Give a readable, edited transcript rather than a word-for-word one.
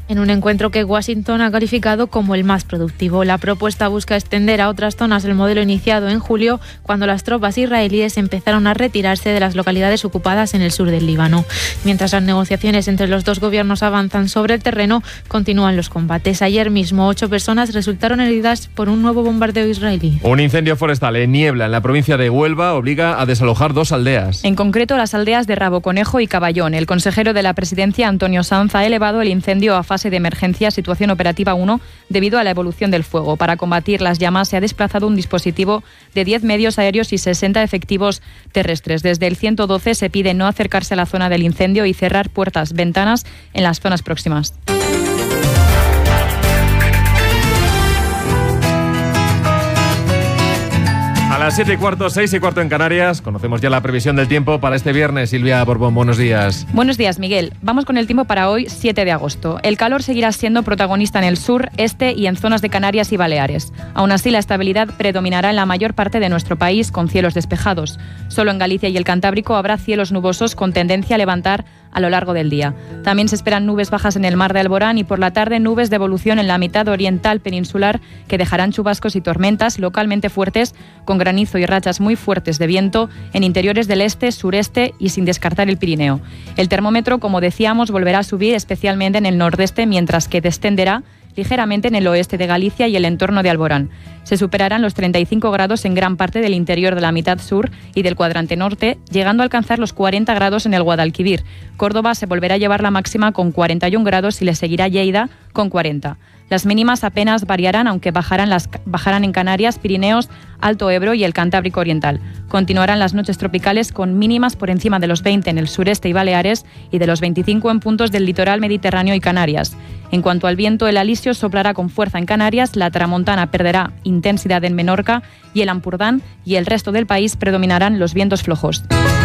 en un encuentro que Washington ha calificado como el más productivo. La propuesta busca extender a otras zonas el modelo iniciado en julio, cuando las tropas israelíes empezaron a retirarse de las localidades ocupadas en el sur del Líbano. Mientras las negociaciones entre los dos gobiernos avanzan sobre el terreno, continúan los combates. Ayer mismo 8 personas resultaron heridas por un nuevo bombardeo israelí. Un incendio forestal en Niebla, en la provincia de Huelva, obliga a desalojar 2 aldeas. En concreto, las aldeas de Raboconejo y Caballón. El consejero de la Presidencia, Antonio Sanz, ha elevado el incendio a fase de emergencia, situación operativa 1, debido a la evolución del fuego. Para combatir las llamas se ha desplazado un dispositivo de 10 medios aéreos y 60 efectivos terrestres. Desde el 112 se pide no acercarse a la zona del incendio y cerrar puertas, ventanas en las zonas próximas. A las 7:15, 6:15 en Canarias, conocemos ya la previsión del tiempo para este viernes. Silvia Borbón, buenos días. Buenos días, Miguel. Vamos con el tiempo para hoy, 7 de agosto. El calor seguirá siendo protagonista en el sur, este y en zonas de Canarias y Baleares. Aún así, la estabilidad predominará en la mayor parte de nuestro país, con cielos despejados. Solo en Galicia y el Cantábrico habrá cielos nubosos con tendencia a levantar a lo largo del día. También se esperan nubes bajas en el mar de Alborán y por la tarde nubes de evolución en la mitad oriental peninsular que dejarán chubascos y tormentas localmente fuertes con granizo y rachas muy fuertes de viento en interiores del este, sureste y sin descartar el Pirineo. El termómetro, como decíamos, volverá a subir especialmente en el nordeste, mientras que descenderá ligeramente en el oeste de Galicia y el entorno de Alborán. Se superarán los 35 grados en gran parte del interior de la mitad sur y del cuadrante norte, llegando a alcanzar los 40 grados en el Guadalquivir. Córdoba se volverá a llevar la máxima con 41 grados y le seguirá Lleida con 40. Las mínimas apenas variarán, aunque bajarán en Canarias, Pirineos, Alto Ebro y el Cantábrico Oriental. Continuarán las noches tropicales con mínimas por encima de los 20 en el sureste y Baleares y de los 25 en puntos del litoral mediterráneo y Canarias. En cuanto al viento, el alisio soplará con fuerza en Canarias, la tramontana perderá intensidad en Menorca y el Ampurdán y el resto del país predominarán los vientos flojos.